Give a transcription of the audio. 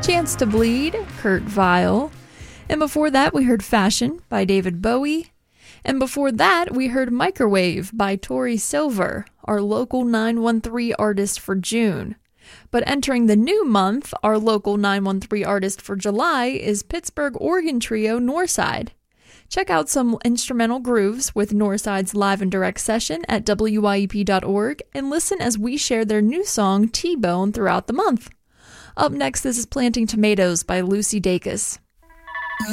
Chance to Bleed, Kurt Vile. And before that, we heard Fashion by David Bowie. And before that, we heard Microwave by Tori Silver, our local 913 artist for June. But entering the new month, our local 913 artist for July is Pittsburgh organ trio Northside. Check out some instrumental grooves with Northside's live and direct session at wyep.org and listen as we share their new song T-Bone throughout the month. Up next, this is Planting Tomatoes by Lucy Dacus.